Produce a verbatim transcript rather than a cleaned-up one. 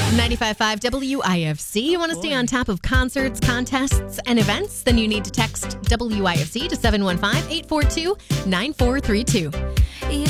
ninety-five point five W I F C. You want to stay on top of concerts, contests, and events? Then you need to text W I F C to seven one five, eight four two, nine four three two.